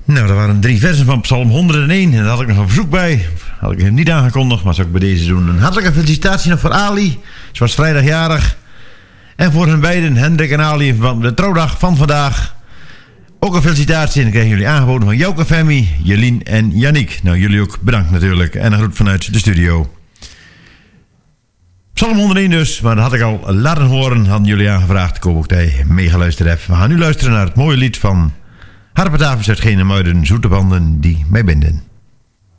Nou, er waren 3 versen van Psalm 101 en daar had ik nog een verzoek bij. Had ik hem niet aangekondigd, maar zou ik bij deze doen. Een hartelijke felicitatie nog voor Ali. Ze was vrijdagjarig. En voor hun beiden, Hendrik en Ali, in verband met de trouwdag van vandaag. Ook een felicitatie en dan krijgen jullie aangeboden van Jouke Femi, Jelien en Yannick. Nou, jullie ook bedankt natuurlijk. En een groet vanuit de studio. Psalm 101 dus, maar dat had ik al laten horen. Hadden jullie aangevraagd. Ik hoop ook dat je meegeluisterd hebt. We gaan nu luisteren naar het mooie lied van Harpe Davids uit Genemuiden. Zoete banden die mij binden.